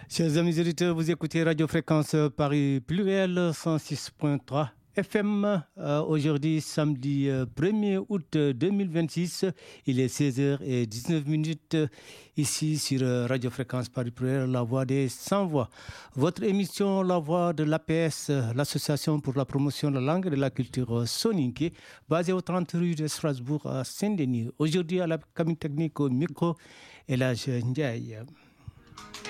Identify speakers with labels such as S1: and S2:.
S1: Chers amis auditeurs, vous écoutez Radio Fréquence Paris Pluriel 106.3 FM. Aujourd'hui, samedi 1er août 2026, il est 16h19 ici sur Radio Fréquence Paris Pluriel, la voix des sans-voix. Votre émission, la voix de l'APS, l'Association pour la promotion de la langue et de la culture soninké, basée au 30 rue de Strasbourg à Saint-Denis. Aujourd'hui, à la cabine technique au micro, Elhadj Ndiaye.